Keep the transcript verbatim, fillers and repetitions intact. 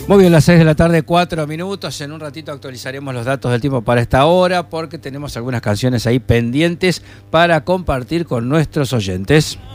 Muy bien, las seis de la tarde, cuatro minutos. En un ratito actualizaremos los datos del tiempo para esta hora porque tenemos algunas canciones ahí pendientes para compartir con nuestros oyentes.